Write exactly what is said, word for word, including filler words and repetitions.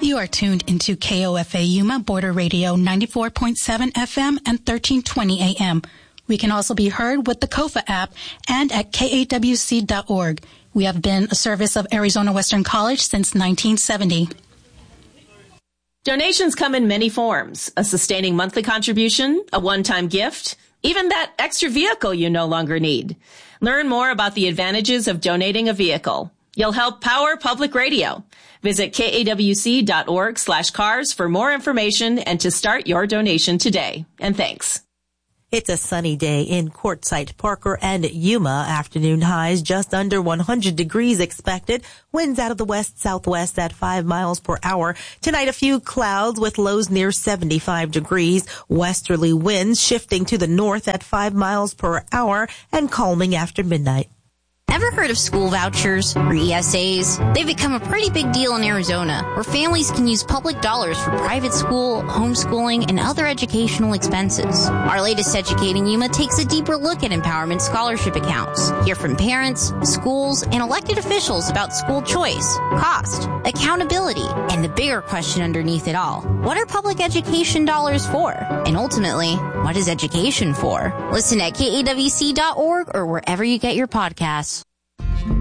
You are tuned into K O F A Yuma Border Radio ninety-four point seven F M and thirteen twenty A M. We can also be heard with the Kofa app and at K A W C dot org. We have been a service of Arizona Western College since nineteen seventy. Donations come in many forms: a sustaining monthly contribution, a one-time gift, even that extra vehicle you no longer need. Learn more about the advantages of donating a vehicle. You'll help power public radio. Visit K A W C dot org slash cars for more information and to start your donation today. And thanks. It's a sunny day in Quartzsite, Parker, and Yuma. Afternoon highs just under one hundred degrees expected. Winds out of the west-southwest at five miles per hour. Tonight, a few clouds with lows near seventy-five degrees. Westerly winds shifting to the north at five miles per hour and calming after midnight. Ever heard of school vouchers or E S As? They've become a pretty big deal in Arizona, where families can use public dollars for private school, homeschooling, and other educational expenses. Our latest Educating Yuma takes a deeper look at empowerment scholarship accounts. Hear from parents, schools, and elected officials about school choice, cost, accountability, and the bigger question underneath it all: what are public education dollars for? And ultimately, what is education for? Listen at K A W C dot org or wherever you get your podcasts.